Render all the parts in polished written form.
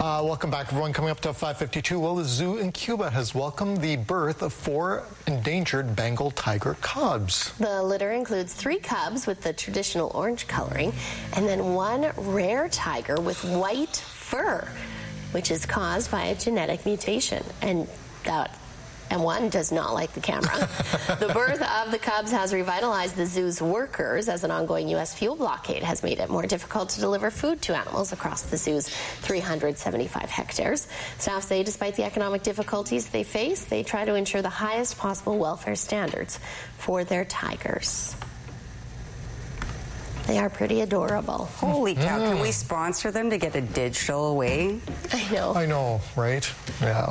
Welcome back, everyone. Coming up to 5:52. Well, the zoo in Cuba has welcomed the birth of 4 endangered Bengal tiger cubs. The litter includes 3 cubs with the traditional orange coloring and then 1 rare tiger with white fur, which is caused by a genetic mutation. And one does not like the camera. The birth of the cubs has revitalized the zoo's workers, as an ongoing U.S. fuel blockade has made it more difficult to deliver food to animals across the zoo's 375 hectares. Staff say despite the economic difficulties they face, they try to ensure the highest possible welfare standards for their tigers. They are pretty adorable. Holy cow, can we sponsor them to get a digital way? I know, right? Yeah.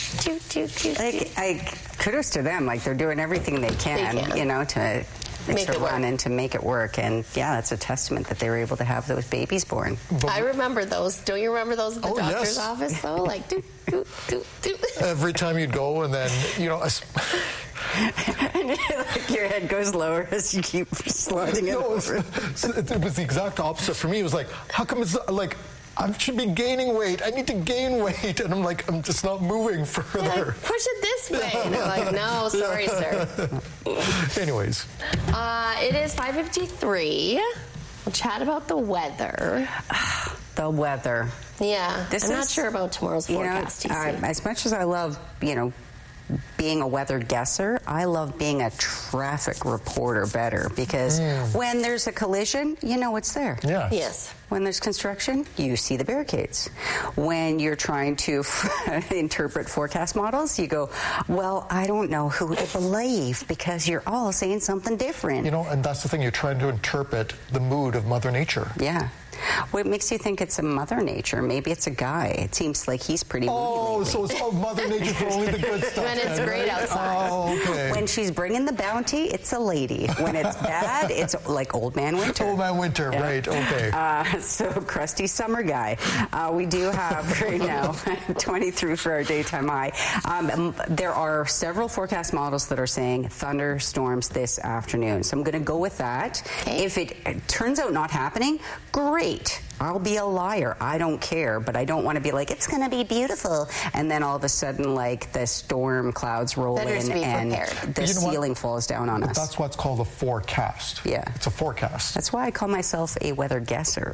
Kudos to them. Like, they're doing everything they can. You know, to make it run and to make it work. And yeah, that's a testament that they were able to have those babies born. I remember those. Don't you remember those at the doctor's office, though? Like, do. Every time you'd go, and then, you know... and like your head goes lower as you keep sliding it over. It was the exact opposite for me. It was like, how come it's like... I should be gaining weight. I need to gain weight. And I'm like, I'm just not moving further. Like, push it this way. And I'm like, no, sorry, sir. Anyways. It is 5:53. We'll chat about the weather. The weather. Yeah. I'm not sure about tomorrow's forecast, TC. As much as I love, being a weather guesser, I love being a traffic reporter better, because when there's a collision, you know it's there. Yeah. Yes. When there's construction, you see the barricades. When you're trying to interpret forecast models, you go, well, I don't know who to believe, because you're all saying something different. You know, and that's the thing, you're trying to interpret the mood of Mother Nature. Yeah. What makes you think it's a Mother Nature? Maybe it's a guy. It seems like he's pretty moody lately. So it's Mother Nature for only the good stuff. When it's great outside. Oh, okay. When she's bringing the bounty, it's a lady. When it's bad, it's like Old Man Winter. Old Man Winter, right, okay. So crusty summer guy. We do have right now 23 for our daytime high. There are several forecast models that are saying thunderstorms this afternoon. So I'm going to go with that. Okay. If it turns out not happening, great. I'll be a liar. I don't care, but I don't want to be like, it's going to be beautiful. And then all of a sudden, like, the storm clouds roll in and the ceiling falls down on us. That's what's called a forecast. Yeah. It's a forecast. That's why I call myself a weather guesser.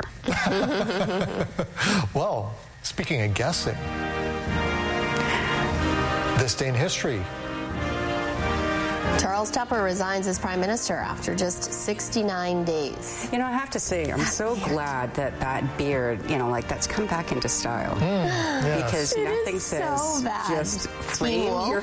Well, speaking of guessing, this day in history. Charles Tupper resigns as Prime Minister after just 69 days. You know, I have to say, I'm so glad that that beard, that's come back into style. Yes. Because nothing says so bad. Just frame your...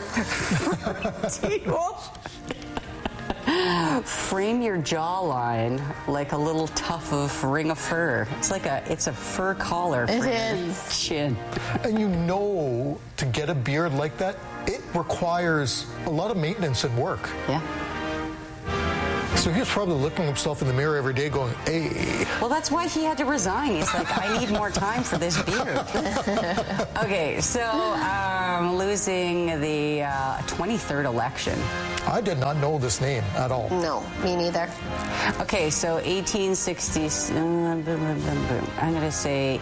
frame your jawline like a little tuft of ring of fur. It's a fur collar for your chin. And to get a beard like that, it requires a lot of maintenance and work. Yeah. So he was probably looking at himself in the mirror every day going, hey. Well, that's why he had to resign. He's like, I need more time for this beard. Okay, so losing the 23rd election. I did not know this name at all. No, me neither. Okay, so 1860, I'm going to say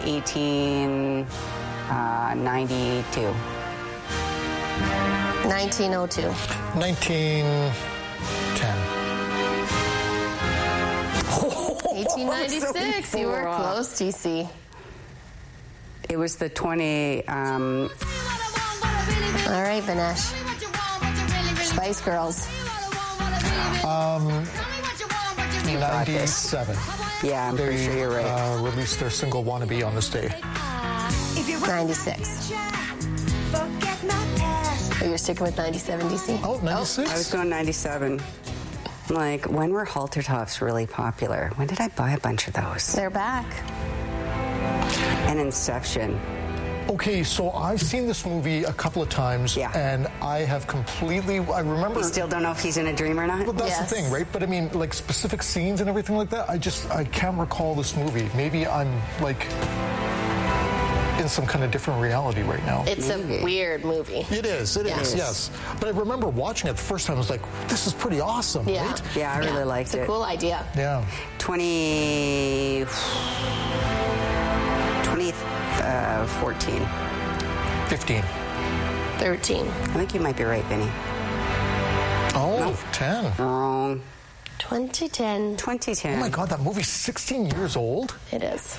1892. 1902. 1910. 1896. You were close, TC. It was the 20... All right, Vinesh. Spice Girls. 97. Yeah, I'm pretty sure you're right. Released their single "Wannabe" on this day. 96. Oh, you're sticking with 97, DC? Oh, 96? I was going 97. Like, when were halter tops really popular? When did I buy a bunch of those? They're back. And Inception. Okay, so I've seen this movie a couple of times, and I have I remember... You still don't know if he's in a dream or not? Well, that's the thing, right? But I mean, like, specific scenes and everything like that, I can't recall this movie. Maybe I'm, like... in some kind of different reality right now. It's a weird movie. It is, yes. But I remember watching it the first time, I was like, this is pretty awesome, right? Yeah, I really liked it. It's a cool idea. Yeah. 20th have 14. 15. 13. I think you might be right, Vinny. Oh, No. 10. Wrong. 2010. 2010. Oh my God, that movie's 16 years old? It is.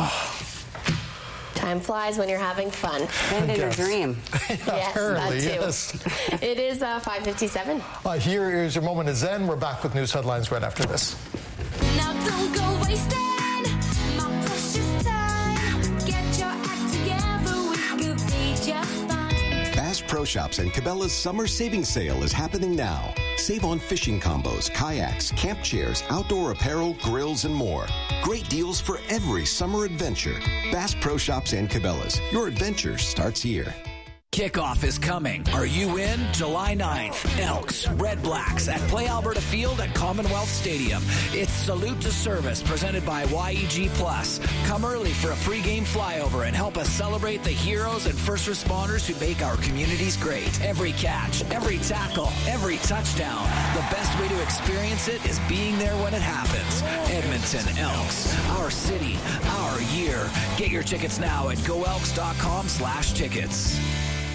Time flies when you're having fun. And in a Yes. dream. Yes, Apparently, that too. yes. It is 5:57. Here is your moment of Zen. We're back with news headlines right after this. Now don't go wasting my precious time. Get your act together, we could be just fine. Bass Pro Shops and Cabela's summer savings sale is happening now. Save on fishing combos, kayaks, camp chairs, outdoor apparel, grills, and more. Great deals for every summer adventure. Bass Pro Shops and Cabela's. Your adventure starts here. Kickoff is coming. Are you in? July 9th. Elks, Red Blacks at Play Alberta Field at Commonwealth Stadium. It's Salute to Service presented by YEG Plus. Come early for a pregame flyover and help us celebrate the heroes and first responders who make our communities great. Every catch, every tackle, every touchdown. The best way to experience it is being there when it happens. Edmonton Elks. Our city, our year. Get your tickets now at goelks.com/tickets.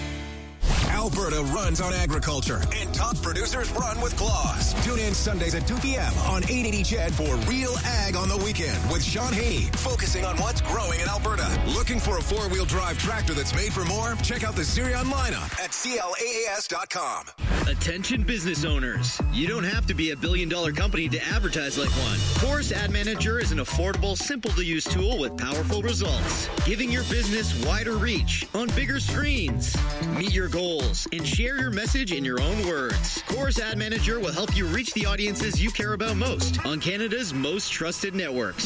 Alberta runs on agriculture, and top producers run with claws. Tune in Sundays at 2 p.m. on 880 CHED for Real Ag on the Weekend with Sean Haney, focusing on what's growing in Alberta. Looking for a four-wheel drive tractor that's made for more? Check out the Zerion lineup at CLAAS.com. Attention business owners. You don't have to be a billion-dollar company to advertise like one. Chorus Ad Manager is an affordable, simple-to-use tool with powerful results, giving your business wider reach on bigger screens. Meet your goals and share your message in your own words. Chorus Ad Manager will help you reach the audiences you care about most on Canada's most trusted networks.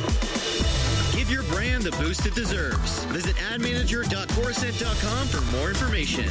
Give your brand the boost it deserves. Visit admanager.corusent.com for more information.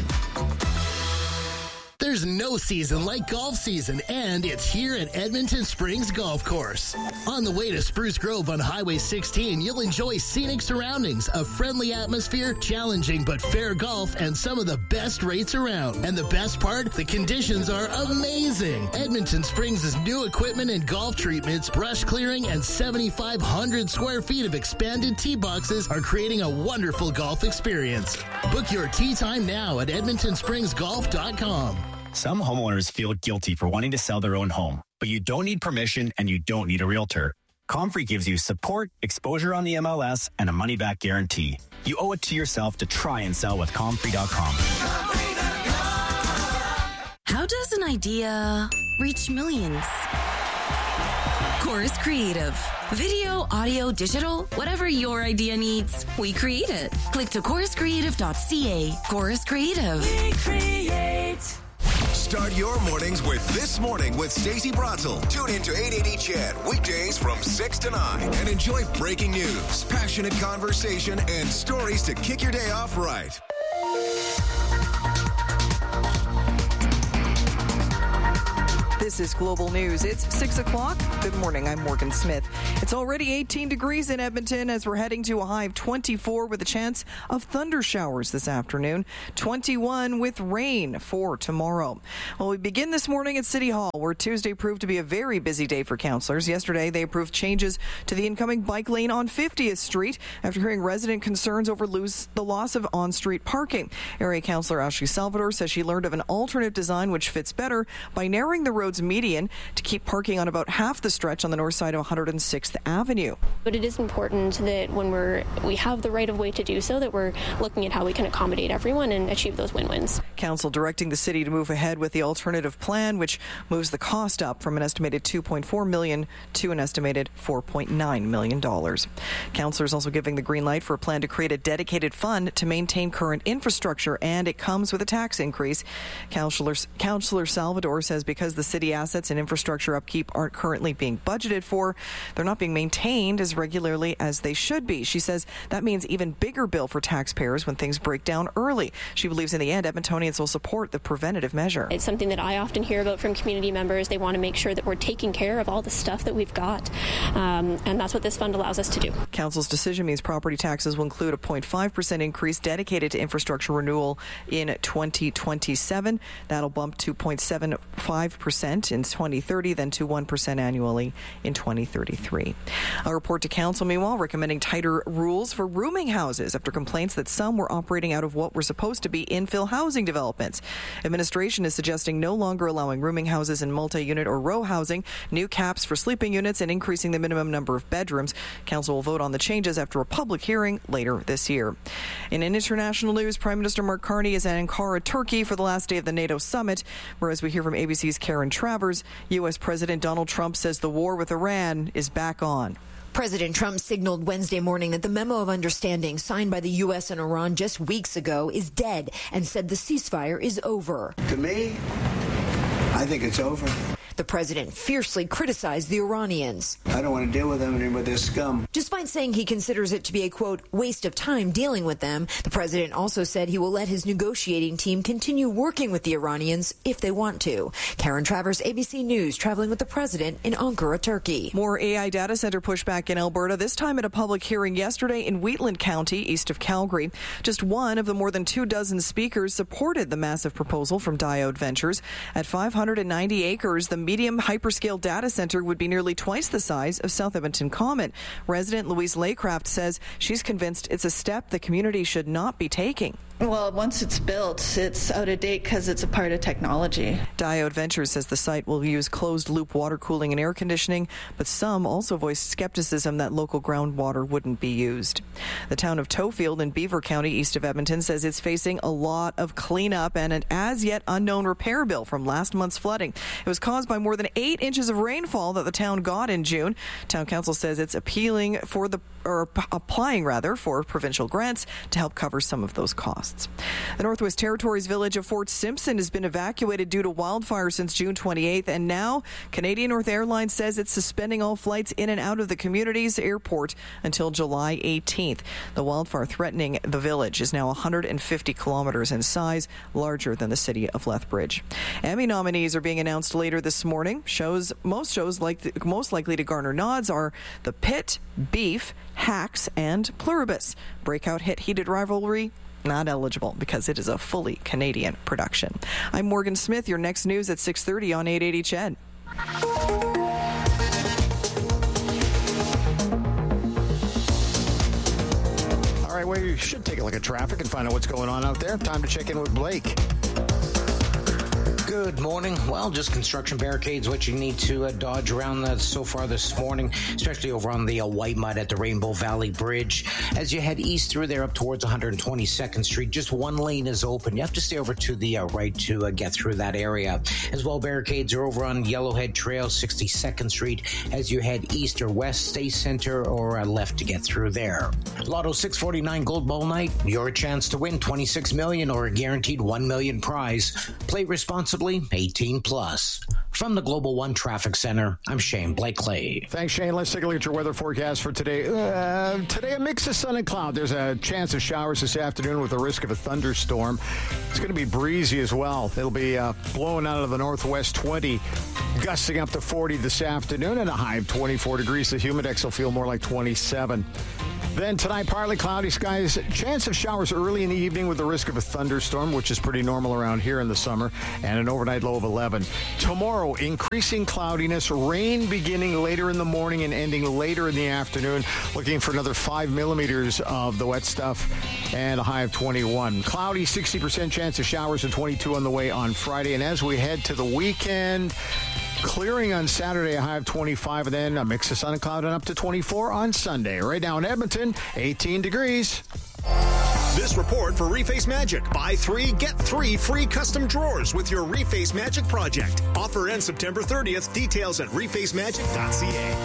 There's no season like golf season, and it's here at Edmonton Springs Golf Course. On the way to Spruce Grove on Highway 16, you'll enjoy scenic surroundings, a friendly atmosphere, challenging but fair golf, and some of the best rates around. And the best part, the conditions are amazing. Edmonton Springs' new equipment and golf treatments, brush clearing, and 7,500 square feet of expanded tee boxes are creating a wonderful golf experience. Book your tee time now at edmontonspringsgolf.com. Some homeowners feel guilty for wanting to sell their own home, but you don't need permission and you don't need a realtor. Comfrey gives you support, exposure on the MLS, and a money-back guarantee. You owe it to yourself to try and sell with Comfrey.com. How does an idea reach millions? Chorus Creative. Video, audio, digital, whatever your idea needs, we create it. Click to choruscreative.ca. Chorus Creative. We create. Start your mornings with This Morning with Stacey Bratzel. Tune in to 880 CHED weekdays from 6 to 9 and enjoy breaking news, passionate conversation, and stories to kick your day off right. This is Global News. It's 6 o'clock. Good morning. I'm Morgan Smith. It's already 18 degrees in Edmonton as we're heading to a high of 24 with a chance of thunder showers this afternoon. 21 with rain for tomorrow. Well, we begin this morning at City Hall, where Tuesday proved to be a very busy day for councillors. Yesterday, they approved changes to the incoming bike lane on 50th Street after hearing resident concerns over the loss of on-street parking. Area Councillor Ashley Salvador says she learned of an alternate design which fits better by narrowing the road's median to keep parking on about half the stretch on the north side of 106th Avenue. But it is important that when we have the right of way to do so, that we're looking at how we can accommodate everyone and achieve those win-wins. Council directing the city to move ahead with the alternative plan, which moves the cost up from an estimated $2.4 million to an estimated $4.9 million. Council is also giving the green light for a plan to create a dedicated fund to maintain current infrastructure, and it comes with a tax increase. Councillor Salvador says because the city assets and infrastructure upkeep aren't currently being budgeted for, they're not being maintained as regularly as they should be. She says that means even bigger bill for taxpayers when things break down early. She believes in the end, Edmontonians will support the preventative measure. It's something that I often hear about from community members. They want to make sure that we're taking care of all the stuff that we've got, and that's what this fund allows us to do. Council's decision means property taxes will include a 0.5% increase dedicated to infrastructure renewal in 2027. That'll bump to 0.75% 2% in 2030, then to 1% annually in 2033. A report to council, meanwhile, recommending tighter rules for rooming houses after complaints that some were operating out of what were supposed to be infill housing developments. Administration is suggesting no longer allowing rooming houses in multi-unit or row housing, new caps for sleeping units, and increasing the minimum number of bedrooms. Council will vote on the changes after a public hearing later this year. In international news, Prime Minister Mark Carney is in Ankara, Turkey for the last day of the NATO summit. Whereas we hear from ABC's Karen Travers, U.S. President Donald Trump says the war with Iran is back on. President Trump signaled Wednesday morning that the memo of understanding signed by the U.S. and Iran just weeks ago is dead and said the ceasefire is over. To me, I think it's over. The president fiercely criticized the Iranians. I don't want to deal with them anymore. They're scum. Despite saying he considers it to be a, quote, waste of time dealing with them, the president also said he will let his negotiating team continue working with the Iranians if they want to. Karen Travers, ABC News, traveling with the president in Ankara, Turkey. More AI data center pushback in Alberta, this time at a public hearing yesterday in Wheatland County, east of Calgary. Just one of the more than 24 speakers supported the massive proposal from Diode Ventures. At 590 acres, the medium hyperscale data center would be nearly twice the size of South Edmonton Common. Resident Louise Laycraft says she's convinced it's a step the community should not be taking. Well, once it's built, it's out of date because it's a part of technology. Diode Ventures says the site will use closed-loop water cooling and air conditioning, but some also voiced skepticism that local groundwater wouldn't be used. The town of Tofield in Beaver County, east of Edmonton, says it's facing a lot of cleanup and an as-yet unknown repair bill from last month's flooding. It was caused by more than 8 inches of rainfall that the town got in June. Town council says it's applying for provincial grants to help cover some of those costs. The Northwest Territories village of Fort Simpson has been evacuated due to wildfire since June 28th, and now Canadian North Airlines says it's suspending all flights in and out of the community's airport until July 18th. The wildfire threatening the village is now 150 kilometers in size, larger than the city of Lethbridge. Emmy nominees are being announced later this morning. Most shows most likely to garner nods are The Pit, Beef, Hacks, and Pluribus. Breakout hit Heated Rivalry not eligible because it is a fully Canadian production. I'm Morgan Smith. Your next news at 6:30 on 880 CHED. All right, well, you should take a look at traffic and find out what's going on out there. Time to check in with Blake. Good morning. Well, just construction barricades, what you need to dodge around so far this morning, especially over on the White Mud at the Rainbow Valley Bridge. As you head east through there up towards 122nd Street, just one lane is open. You have to stay over to the right to get through that area. As well, barricades are over on Yellowhead Trail, 62nd Street. As you head east or west, stay center or left to get through there. Lotto 649 Gold Bowl Night, your chance to win $26 million or a guaranteed $1 million prize. Play responsibly. 18 plus. From the Global One Traffic Center, I'm Shane Blakely. Thanks, Shane. Let's take a look at your weather forecast for today. Today, a mix of sun and cloud. There's a chance of showers this afternoon with a risk of a thunderstorm. It's going to be breezy as well. It'll be blowing out of the northwest 20, gusting up to 40 this afternoon, and a high of 24 degrees. The humidex will feel more like 27. Then tonight, partly cloudy skies, chance of showers early in the evening with the risk of a thunderstorm, which is pretty normal around here in the summer, and an overnight low of 11. Tomorrow, increasing cloudiness, rain beginning later in the morning and ending later in the afternoon, looking for another 5 millimeters of the wet stuff, and a high of 21. Cloudy, 60% chance of showers and 22 on the way on Friday. And as we head to the weekend, clearing on Saturday, a high of 25, and then a mix of sun and cloud and up to 24 on Sunday. Right now in Edmonton, 18 degrees. This report for Reface Magic. Buy 3, get 3 free custom drawers with your Reface Magic project. Offer ends September 30th. Details at refacemagic.ca.